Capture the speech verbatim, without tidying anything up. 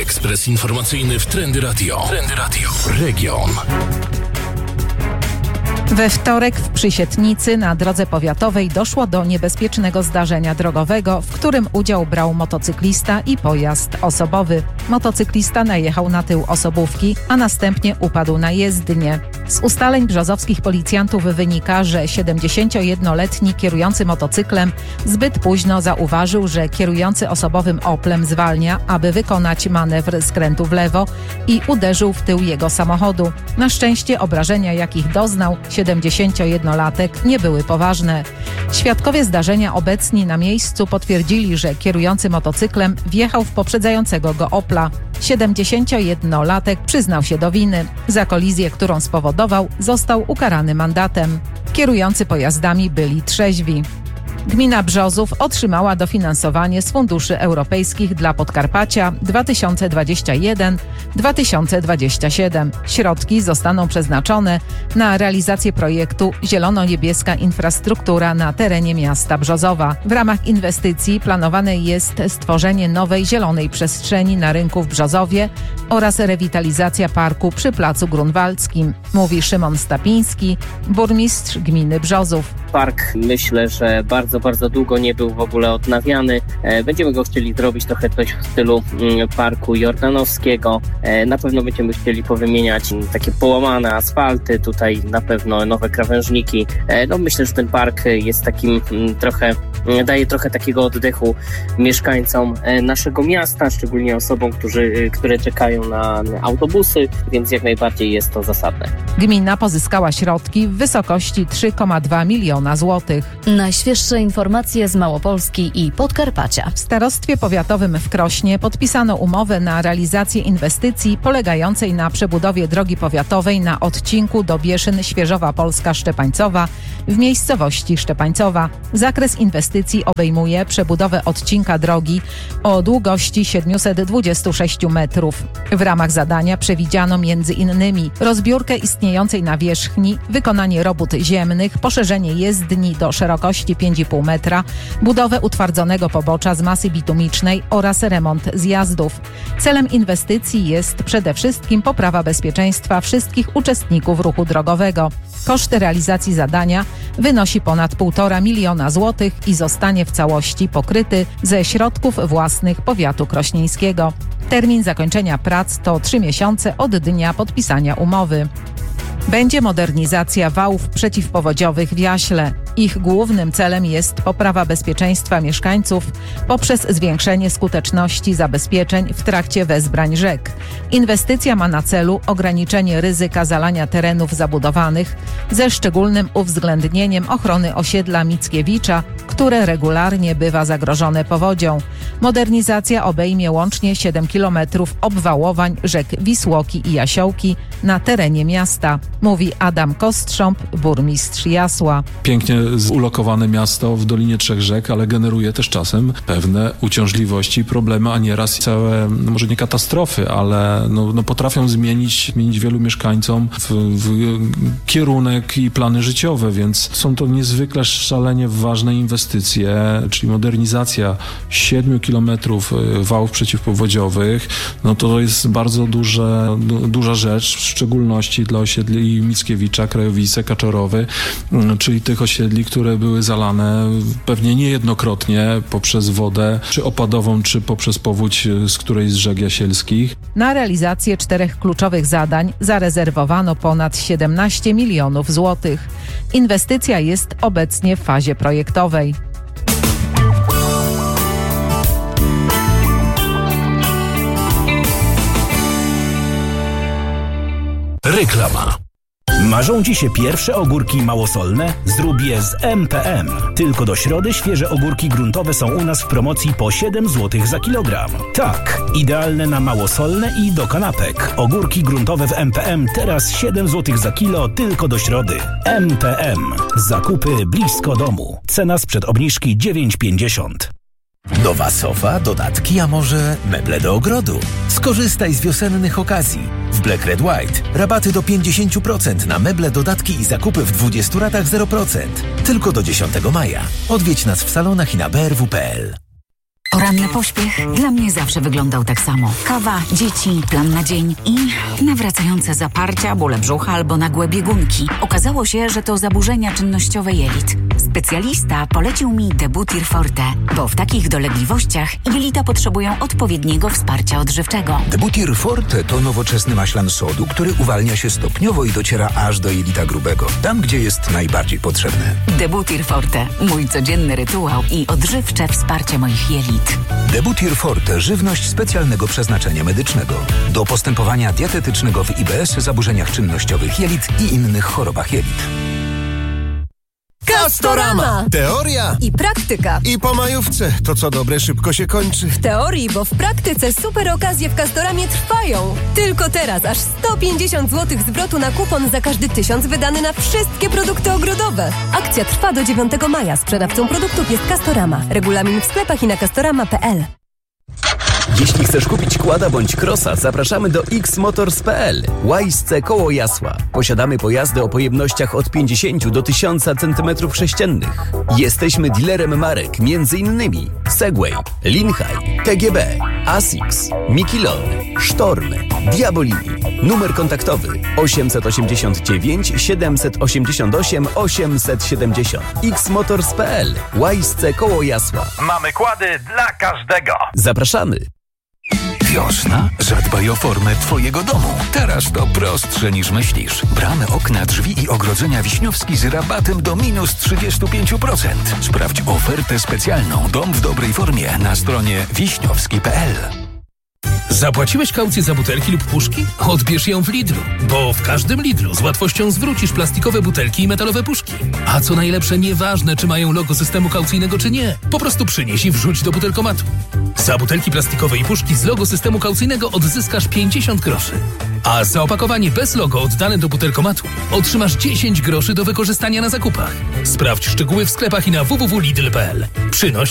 Ekspres informacyjny w Trendy Radio. Trendy Radio. Region. We wtorek w Przysietnicy na drodze powiatowej doszło do niebezpiecznego zdarzenia drogowego, w którym udział brał motocyklista i pojazd osobowy. Motocyklista najechał na tył osobówki, a następnie upadł na jezdnię. Z ustaleń brzozowskich policjantów wynika, że siedemdziesięciojednoletni kierujący motocyklem zbyt późno zauważył, że kierujący osobowym Oplem zwalnia, aby wykonać manewr skrętu w lewo i uderzył w tył jego samochodu. Na szczęście obrażenia, jakich doznał siedemdziesięciojednolatek, nie były poważne. Świadkowie zdarzenia obecni na miejscu potwierdzili, że kierujący motocyklem wjechał w poprzedzającego go Opla. siedemdziesięciojednolatek przyznał się do winy. Za kolizję, którą spowodował, został ukarany mandatem. Kierujący pojazdami byli trzeźwi. Gmina Brzozów otrzymała dofinansowanie z funduszy europejskich dla Podkarpacia dwa tysiące dwudziesty pierwszy do dwa tysiące dwudziestego siódmego. Środki zostaną przeznaczone na realizację projektu Zielono-niebieska infrastruktura na terenie miasta Brzozowa. W ramach inwestycji planowane jest stworzenie nowej zielonej przestrzeni na rynku w Brzozowie oraz rewitalizacja parku przy Placu Grunwaldzkim, mówi Szymon Stapiński, burmistrz gminy Brzozów. Park, myślę, że bardzo, bardzo długo nie był w ogóle odnawiany. Będziemy go chcieli zrobić trochę coś w stylu parku jordanowskiego. Na pewno będziemy chcieli powymieniać takie połamane asfalty, tutaj na pewno nowe krawężniki. No myślę, że ten park jest takim trochę, daje trochę takiego oddechu mieszkańcom naszego miasta, szczególnie osobom, którzy, które czekają na autobusy, więc jak najbardziej jest to zasadne. Gmina pozyskała środki w wysokości trzy przecinek dwa miliona złotych. Najświeższe informacje z Małopolski i Podkarpacia. W starostwie powiatowym w Krośnie podpisano umowę na realizację inwestycji polegającej na przebudowie drogi powiatowej na odcinku Dobieszyn-Świeżowa Polska-Szczepańcowa w miejscowości Szczepańcowa. Zakres inwestycji obejmuje przebudowę odcinka drogi o długości siedemset dwadzieścia sześć metrów. W ramach zadania przewidziano między innymi rozbiórkę istniejącej nawierzchni, wykonanie robót ziemnych, poszerzenie jezdni do szerokości pięć i pół metra, budowę utwardzonego pobocza z masy bitumicznej oraz remont zjazdów. Celem inwestycji jest przede wszystkim poprawa bezpieczeństwa wszystkich uczestników ruchu drogowego. Koszt realizacji zadania wynosi ponad półtora miliona złotych i zostanie w całości pokryty ze środków własnych powiatu krośnieńskiego. Termin zakończenia prac to trzy miesiące od dnia podpisania umowy. Będzie modernizacja wałów przeciwpowodziowych w Jaśle. Ich głównym celem jest poprawa bezpieczeństwa mieszkańców poprzez zwiększenie skuteczności zabezpieczeń w trakcie wezbrań rzek. Inwestycja ma na celu ograniczenie ryzyka zalania terenów zabudowanych ze szczególnym uwzględnieniem ochrony osiedla Mickiewicza, które regularnie bywa zagrożone powodzią. Modernizacja obejmie łącznie siedem kilometrów obwałowań rzek Wisłoki i Jasiołki na terenie miasta, mówi Adam Kostrząb, burmistrz Jasła. Pięknie ulokowane miasto w Dolinie Trzech Rzek, ale generuje też czasem pewne uciążliwości i problemy, a nieraz całe, no może nie katastrofy, ale no, no potrafią zmienić, zmienić wielu mieszkańcom w, w kierunek i plany życiowe, więc są to niezwykle szalenie ważne inwestycje, czyli modernizacja siedmiu kilometrów wałów przeciwpowodziowych, no to jest bardzo duże, du, duża rzecz, w szczególności dla osiedli Mickiewicza, Krajowice, Kaczorowy, czyli tych osiedli, które były zalane pewnie niejednokrotnie poprzez wodę, czy opadową, czy poprzez powódź z którejś z rzek jasielskich. Na realizację czterech kluczowych zadań zarezerwowano ponad siedemnaście milionów złotych. Inwestycja jest obecnie w fazie projektowej. Reklama. Marzą Ci się pierwsze ogórki małosolne? Zrób je z M P M. Tylko do środy świeże ogórki gruntowe są u nas w promocji po siedem złotych za kilogram. Tak, idealne na małosolne i do kanapek. Ogórki gruntowe w M P M teraz siedem złotych za kilo tylko do środy. M P M. Zakupy blisko domu. Cena sprzed obniżki dziewięć pięćdziesiąt. Nowa sofa, dodatki, a może meble do ogrodu? Skorzystaj z wiosennych okazji. W Black Red White rabaty do pięćdziesiąt procent na meble, dodatki i zakupy w dwudziestu ratach zero procent. Tylko do dziesiątego maja. Odwiedź nas w salonach i na b r w kropka p l. Poranny pośpiech dla mnie zawsze wyglądał tak samo. Kawa, dzieci, plan na dzień i nawracające zaparcia, bóle brzucha albo nagłe biegunki. Okazało się, że to zaburzenia czynnościowe jelit. Specjalista polecił mi Debutir Forte, bo w takich dolegliwościach jelita potrzebują odpowiedniego wsparcia odżywczego. Debutir Forte to nowoczesny maślan sodu, który uwalnia się stopniowo i dociera aż do jelita grubego, tam gdzie jest najbardziej potrzebny. Debutir Forte, mój codzienny rytuał i odżywcze wsparcie moich jelit. Debutir Forte, żywność specjalnego przeznaczenia medycznego. Do postępowania dietetycznego w I B S, zaburzeniach czynnościowych jelit i innych chorobach jelit. Castorama! Teoria i praktyka. I po majówce. To co dobre szybko się kończy. W teorii, bo w praktyce super okazje w Castoramie trwają. Tylko teraz aż sto pięćdziesiąt złotych zwrotu na kupon za każdy tysiąc wydany na wszystkie produkty ogrodowe. Akcja trwa do dziewiątego maja. Sprzedawcą produktów jest Castorama. Regulamin w sklepach i na castorama kropka p l. Jeśli chcesz kupić kłada bądź krosa, zapraszamy do x motors kropka p l. Łajsce koło Jasła. Posiadamy pojazdy o pojemnościach od pięćdziesiąt do tysiąca centymetrów sześciennych. Jesteśmy dealerem marek między innymi Segway, Linhai, T G B, Asics, Mikilon, Sztorm, Diabolini. Numer kontaktowy osiem osiem dziewięć siedem osiem osiem osiem siedem zero. x motors kropka p l. Łajsce koło Jasła. Mamy kłady dla każdego. Zapraszamy. Wiosna? Zadbaj o formę Twojego domu. Teraz to prostsze niż myślisz. Bramy, okna, drzwi i ogrodzenia Wiśniowski z rabatem do minus trzydzieści pięć procent. Sprawdź ofertę specjalną Dom w dobrej formie na stronie wiśniowski kropka p l. Zapłaciłeś kaucję za butelki lub puszki? Odbierz ją w Lidlu, bo w każdym Lidlu z łatwością zwrócisz plastikowe butelki i metalowe puszki. A co najlepsze, nieważne czy mają logo systemu kaucyjnego czy nie, po prostu przynieś i wrzuć do butelkomatu. Za butelki plastikowe i puszki z logo systemu kaucyjnego odzyskasz pięćdziesiąt groszy. A za opakowanie bez logo oddane do butelkomatu otrzymasz dziesięć groszy do wykorzystania na zakupach. Sprawdź szczegóły w sklepach i na w w w kropka lidl kropka p l. Przynoś